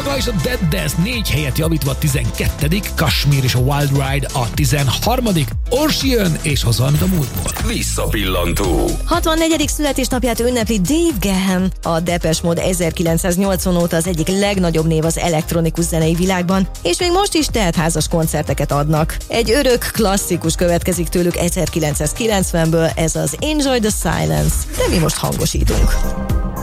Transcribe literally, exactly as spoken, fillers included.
Dagla és a Dead Dance négy helyet javítva a tizenkettedik, Kashmir és a Wild Ride a tizenharmadik, Orsi jön és hoz valamit a múltból. Visszapillantó. hatvannegyedik születésnapját ünnepli Dave Gahan. A Depeche Mode ezerkilencszáznyolcvan óta az egyik legnagyobb név az elektronikus zenei világban, és még most is teltházas koncerteket adnak. Egy örök klasszikus következik tőlük ezerkilencszázkilencvenből, ez az Enjoy the Silence, de mi most hangosítunk.